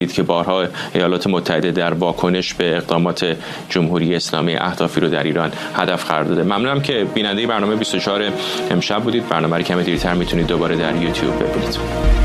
که بارها ایالات متحده در واکنش به اقدامات جمهوری اسلامی اهدافی رو در ایران هدف قرار داده. ممنونم که بیننده برنامه 24 امشب بودید. برنامه رو کمی دیرتر میتونید دوباره در یوتیوب ببینید.